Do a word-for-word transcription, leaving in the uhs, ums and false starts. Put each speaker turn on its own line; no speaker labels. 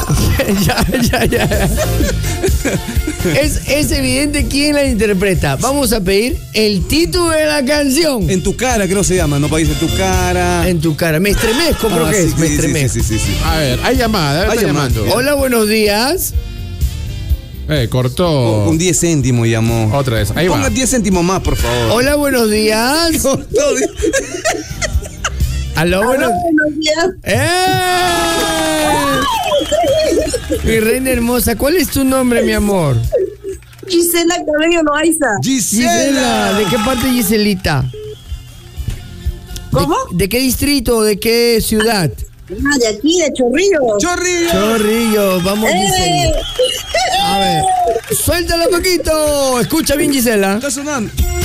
ya, ya, ya. Es, es evidente quién la interpreta. Vamos a pedir el título de la canción.
En tu cara, creo que se llama, ¿no? País en tu cara.
En tu cara. Me estremezco, creo
Ah,
que
sí,
es. Me
sí,
estremezco.
sí, sí, sí, sí.
A ver, hay llamada,
Hay
está
llamada.
llamando.
Hola, buenos días.
Eh, cortó.
Con diez céntimos llamó.
Otra vez, ahí
Ponga
va.
diez céntimos más, por favor.
Hola, buenos días. Aló, buenos
días.
¡Eh! Mi reina hermosa, ¿cuál es tu nombre, mi amor?
Gisela Cabello Loaiza.
Gisela. ¿De qué parte, Giselita?
¿Cómo?
¿De, de qué distrito? ¿De qué ciudad?
Ah, de aquí, de Chorrillo.
¡Chorrillo!
Chorrillo, vamos,
¡Eh!
Gisela. A ver, suéltalo un poquito. Escucha bien, Gisela.
Está sonando.